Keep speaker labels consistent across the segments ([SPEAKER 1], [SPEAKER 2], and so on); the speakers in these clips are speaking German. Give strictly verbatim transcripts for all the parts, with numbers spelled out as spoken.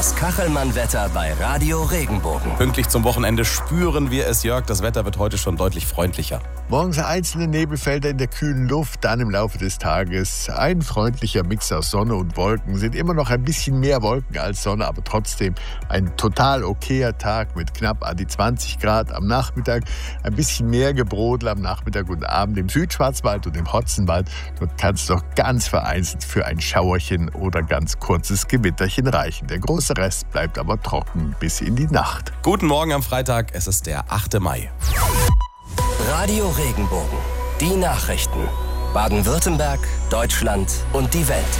[SPEAKER 1] Das Kachelmann-Wetter bei Radio Regenbogen.
[SPEAKER 2] Pünktlich zum Wochenende spüren wir es, Jörg. Das Wetter wird heute schon deutlich freundlicher.
[SPEAKER 3] Morgens einzelne Nebelfelder in der kühlen Luft, dann im Laufe des Tages ein freundlicher Mix aus Sonne und Wolken. Sind immer noch ein bisschen mehr Wolken als Sonne, aber trotzdem ein total okayer Tag mit knapp an die zwanzig Grad am Nachmittag. Ein bisschen mehr Gebrodel am Nachmittag und Abend im Südschwarzwald und im Hotzenwald. Dort kann es doch ganz vereinzelt für ein Schauerchen oder ganz kurzes Gewitterchen reichen. Der große Rest bleibt aber trocken bis in die Nacht.
[SPEAKER 2] Guten Morgen am Freitag, es ist der achte Mai.
[SPEAKER 1] Radio Regenbogen. Die Nachrichten. Baden-Württemberg, Deutschland und die Welt.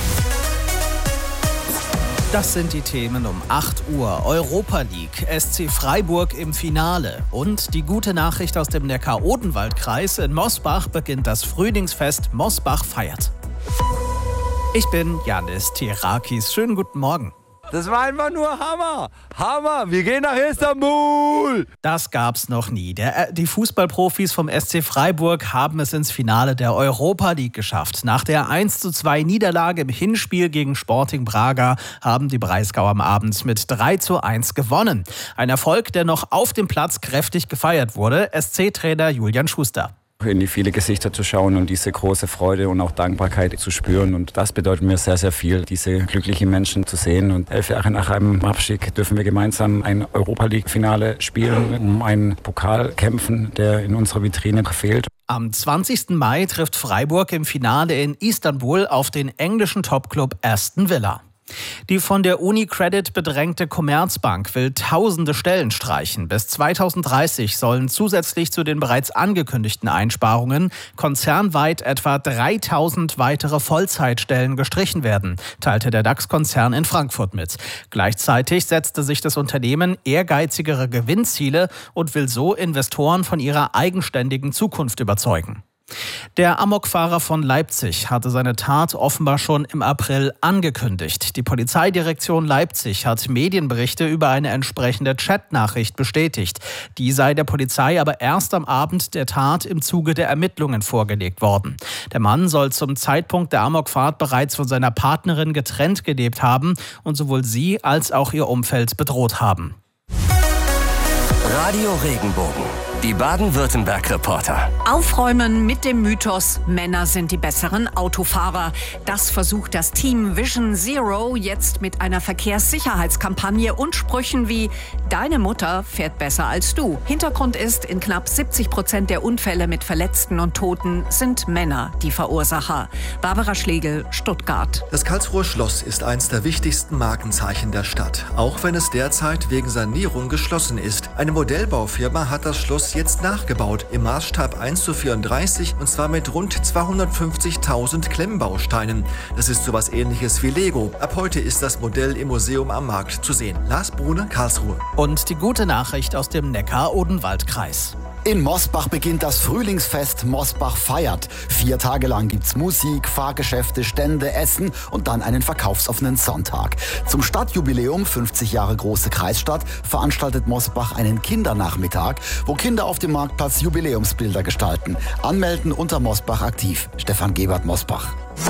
[SPEAKER 4] Das sind die Themen um acht Uhr. Europa League, S C Freiburg im Finale. Und die gute Nachricht aus dem Neckar-Odenwald-Kreis. In Mosbach beginnt das Frühlingsfest Mosbach feiert. Ich bin Janis Tirakis. Schönen guten Morgen.
[SPEAKER 5] Das war einfach nur Hammer. Hammer. Wir gehen nach Istanbul.
[SPEAKER 4] Das gab's noch nie. Der, die Fußballprofis vom S C Freiburg haben es ins Finale der Europa League geschafft. Nach der eins zu zwei Niederlage im Hinspiel gegen Sporting Braga haben die Breisgauer am Abend mit drei zu eins gewonnen. Ein Erfolg, der noch auf dem Platz kräftig gefeiert wurde. S C-Trainer Julian Schuster.
[SPEAKER 6] In die viele Gesichter zu schauen und diese große Freude und auch Dankbarkeit zu spüren. Und das bedeutet mir sehr, sehr viel, diese glücklichen Menschen zu sehen. Und elf Jahre nach einem Abstieg dürfen wir gemeinsam ein Europa-League-Finale spielen, um einen Pokal kämpfen, der in unserer Vitrine fehlt.
[SPEAKER 4] Am zwanzigsten Mai trifft Freiburg im Finale in Istanbul auf den englischen Topclub Aston Villa. Die von der UniCredit bedrängte Commerzbank will tausende Stellen streichen. Bis zweitausenddreißig sollen zusätzlich zu den bereits angekündigten Einsparungen konzernweit etwa dreitausend weitere Vollzeitstellen gestrichen werden, teilte der DAX-Konzern in Frankfurt mit. Gleichzeitig setzte sich das Unternehmen ehrgeizigere Gewinnziele und will so Investoren von ihrer eigenständigen Zukunft überzeugen. Der Amokfahrer von Leipzig hatte seine Tat offenbar schon im April angekündigt. Die Polizeidirektion Leipzig hat Medienberichte über eine entsprechende Chatnachricht bestätigt. Die sei der Polizei aber erst am Abend der Tat im Zuge der Ermittlungen vorgelegt worden. Der Mann soll zum Zeitpunkt der Amokfahrt bereits von seiner Partnerin getrennt gelebt haben und sowohl sie als auch ihr Umfeld bedroht haben.
[SPEAKER 1] Radio Regenbogen. Die Baden-Württemberg-Reporter.
[SPEAKER 7] Aufräumen mit dem Mythos, Männer sind die besseren Autofahrer. Das versucht das Team Vision Zero jetzt mit einer Verkehrssicherheitskampagne und Sprüchen wie "Deine Mutter fährt besser als du". Hintergrund ist, in knapp siebzig Prozent der Unfälle mit Verletzten und Toten sind Männer die Verursacher. Barbara Schlegel, Stuttgart.
[SPEAKER 8] Das Karlsruher Schloss ist eines der wichtigsten Markenzeichen der Stadt, auch wenn es derzeit wegen Sanierung geschlossen ist. Eine Modellbaufirma hat das Schloss jetzt nachgebaut, im Maßstab eins zu vierunddreißig, und zwar mit rund zweihundertfünfzigtausend Klemmbausteinen. Das ist sowas Ähnliches wie Lego. Ab heute ist das Modell im Museum am Markt zu sehen. Lars Brune, Karlsruhe.
[SPEAKER 4] Und die gute Nachricht aus dem Neckar-Odenwald-Kreis.
[SPEAKER 9] In Mosbach beginnt das Frühlingsfest Mosbach feiert. Vier Tage lang gibt's Musik, Fahrgeschäfte, Stände, Essen und dann einen verkaufsoffenen Sonntag. Zum Stadtjubiläum, fünfzig Jahre große Kreisstadt, veranstaltet Mosbach einen Kindernachmittag, wo Kinder auf dem Marktplatz Jubiläumsbilder gestalten. Anmelden unter Mosbach aktiv. Stefan Gebert, Mosbach.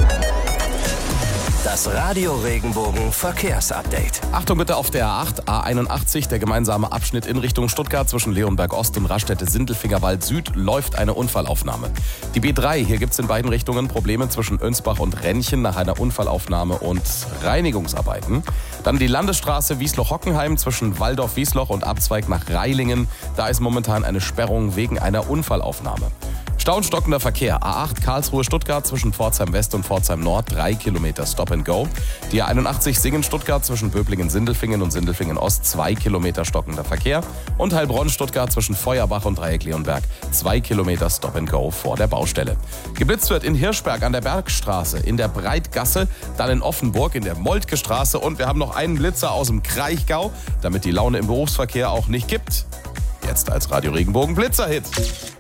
[SPEAKER 1] Das Radio Regenbogen Verkehrsupdate.
[SPEAKER 2] Achtung bitte auf der A acht, A einundachtzig, der gemeinsame Abschnitt in Richtung Stuttgart zwischen Leonberg Ost und Raststätte-Sindelfingerwald Süd läuft eine Unfallaufnahme. Die B drei, hier gibt es in beiden Richtungen Probleme zwischen Önsbach und Rennchen nach einer Unfallaufnahme und Reinigungsarbeiten. Dann die Landesstraße Wiesloch-Hockenheim zwischen Waldorf-Wiesloch und Abzweig nach Reilingen. Da ist momentan eine Sperrung wegen einer Unfallaufnahme. Stau und stockender Verkehr. A acht Karlsruhe-Stuttgart zwischen Pforzheim West und Pforzheim Nord, drei Kilometer Stop and Go. Die A einundachtzig Singen-Stuttgart zwischen Böblingen-Sindelfingen und Sindelfingen-Ost, zwei Kilometer stockender Verkehr. Und Heilbronn-Stuttgart zwischen Feuerbach und Dreieck-Leonberg, zwei Kilometer Stop and Go vor der Baustelle. Geblitzt wird in Hirschberg an der Bergstraße, in der Breitgasse, dann in Offenburg in der Moltke Straße und wir haben noch einen Blitzer aus dem Kraichgau, damit die Laune im Berufsverkehr auch nicht kippt. Jetzt als Radio Regenbogen Blitzerhit.